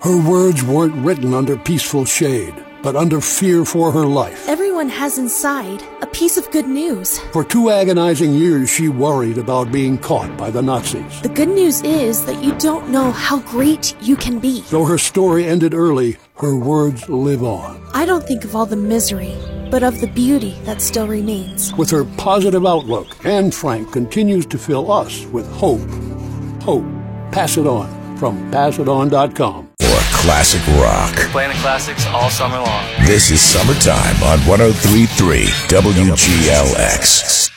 Her words weren't written under peaceful shade, but under fear for her life. Everyone has inside a piece of good news. For 2 agonizing years, she worried about being caught by the Nazis. The good news is that you don't know how great you can be. Though her story ended early, her words live on. I don't think of all the misery, but of the beauty that still remains. With her positive outlook, Anne Frank continues to fill us with hope. Hope. Pass it on from passiton.com. Or classic rock. Playing the classics all summer long. This is Summertime on 103.3 WGLX.